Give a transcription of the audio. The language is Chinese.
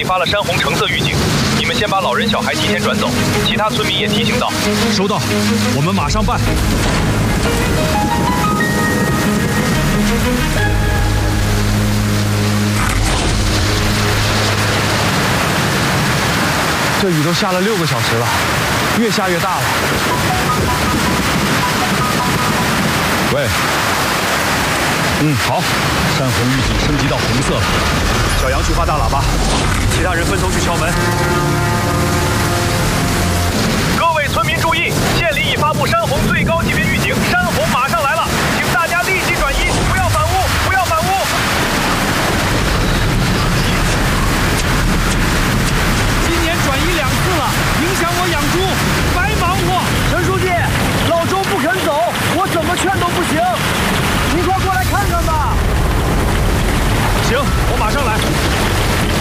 发了山洪橙色预警，你们先把老人小孩提前转走，其他村民也提醒到。 收到，我们马上办。 这雨都下了6个小时了，越下越大了。 喂，好，山洪预警升级到红色了。 小杨去发大喇叭，其他人分头去敲门。 各位村民注意，县里已发布山洪最高级别预警，山洪马